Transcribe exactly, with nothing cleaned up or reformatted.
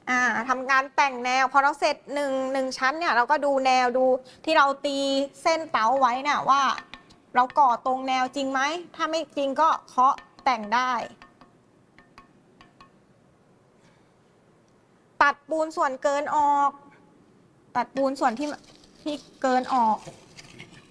อ่าทำการแต่งแนวพอเราเสร็จหนึ่งหนึ่งชั้นเนี่ยเราก็ดูแนวดูที่เราตีเส้นเต๋าไว้เนี่ยว่าเราก่อตรงแนวจริงไหมถ้าไม่จริงก็เคาะแต่งได้ตัดปูนส่วนเกินออกตัดปูนส่วนที่ที่เกินออก